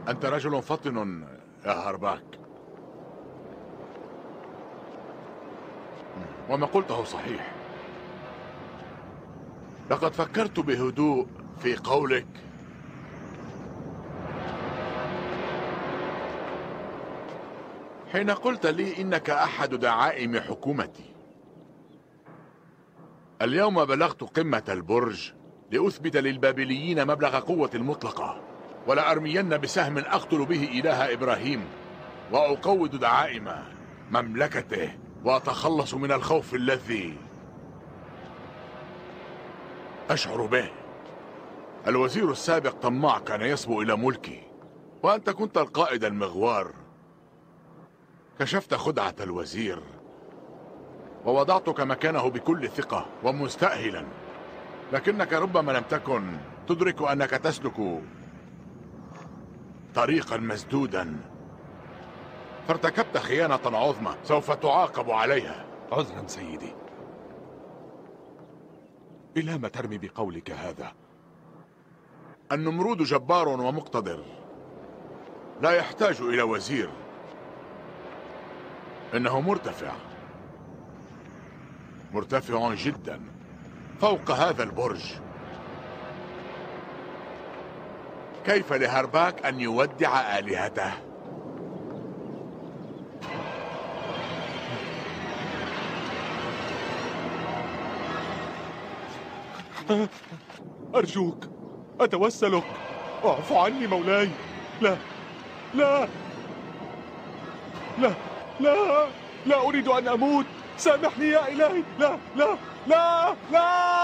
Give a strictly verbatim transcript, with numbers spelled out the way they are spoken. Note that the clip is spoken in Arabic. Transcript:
أنت رجل فطن يا هرباك، وما قلته صحيح. لقد فكرت بهدوء في قولك حين قلت لي إنك أحد دعائم حكومتي. اليوم بلغت قمة البرج لأثبت للبابليين مبلغ قوة المطلقة، ولأرمين بسهم أقتل به إله إبراهيم، وأقوض دعائم مملكته، وأتخلص من الخوف الذي أشعر به. الوزير السابق طماع كان يسبو إلى ملكي، وأنت كنت القائد المغوار. كشفت خدعة الوزير ووضعتك مكانه بكل ثقة ومستأهلا، لكنك ربما لم تكن تدرك أنك تسلك طريقا مسدودا، فارتكبت خيانة عظمى سوف تعاقب عليها. عذرا سيدي، إلى ما ترمي بقولك هذا؟ النمرود جبار ومقتدر، لا يحتاج إلى وزير. إنه مرتفع مرتفع جدا فوق هذا البرج. كيف لهرباك أن يودع آلهته؟ أرجوك، أتوسلك، اعف عني مولاي. لا لا لا لا لا أريد أن أموت، سامحني يا إلهي. لا لا لا لا